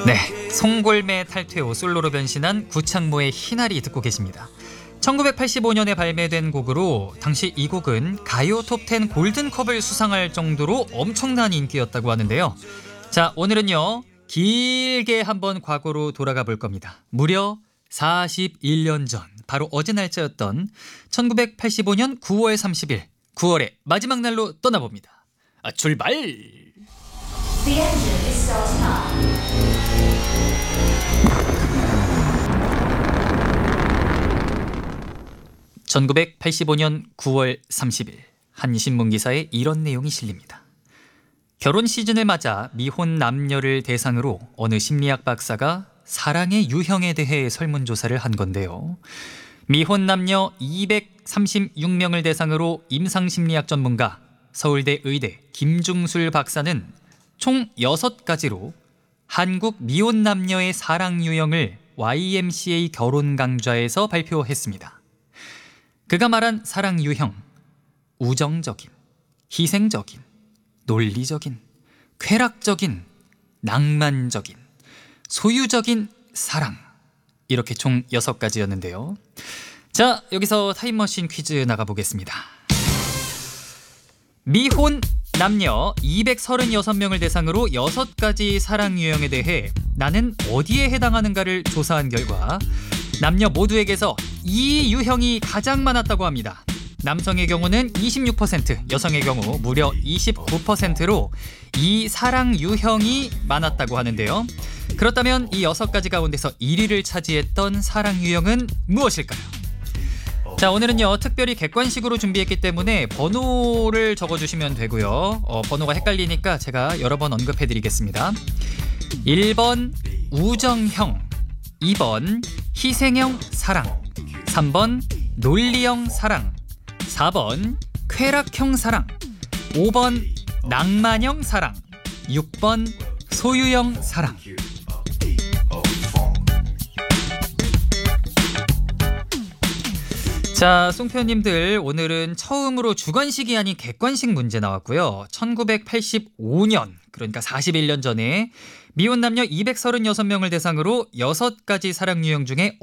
네, 송골매 탈퇴 후 솔로로 변신한 구창모의 희나리 듣고 계십니다. 1985년에 발매된 곡으로 당시 이 곡은 가요 톱10 골든컵을 수상할 정도로 엄청난 인기였다고 하는데요. 자, 오늘은요 길게 한번 과거로 돌아가 볼 겁니다. 무려 41년 전, 바로 어제 날짜였던 1985년 9월 30일, 9월의 마지막 날로 떠나봅니다. 출발! The engine is starting up. 1985년 9월 30일 한 신문 기사에 이런 내용이 실립니다. 결혼 시즌을 맞아 미혼 남녀를 대상으로 어느 심리학 박사가 사랑의 유형에 대해 설문조사를 한 건데요. 미혼 남녀 236명을 대상으로 임상심리학 전문가 서울대 의대 김중술 박사는 총 6가지로 한국 미혼 남녀의 사랑 유형을 YMCA 결혼 강좌에서 발표했습니다. 그가 말한 사랑 유형, 우정적인, 희생적인, 논리적인, 쾌락적인, 낭만적인, 소유적인 사랑, 이렇게 총 6가지였는데요. 자, 여기서 타임머신 퀴즈 나가보겠습니다. 미혼 남녀 236명을 대상으로 6가지 사랑 유형에 대해 나는 어디에 해당하는가를 조사한 결과 남녀 모두에게서 이 유형이 가장 많았다고 합니다. 남성의 경우는 26%, 여성의 경우 무려 29%로 이 사랑 유형이 많았다고 하는데요. 그렇다면 이 6가지 가운데서 1위를 차지했던 사랑 유형은 무엇일까요? 자, 오늘은요 특별히 객관식으로 준비했기 때문에 번호를 적어주시면 되고요. 번호가 헷갈리니까 제가 여러 번 언급해드리겠습니다. 1번 우정형, 2번 희생형 사랑, 3번 논리형 사랑, 4번 쾌락형 사랑, 5번 낭만형 사랑, 6번 소유형 사랑. 자, 송표님들, 오늘은 처음으로 주관식이 아닌 객관식 문제 나왔고요. 1985년, 그러니까 41년 전에 미혼 남녀 236명을 대상으로 6가지 사랑 유형 중에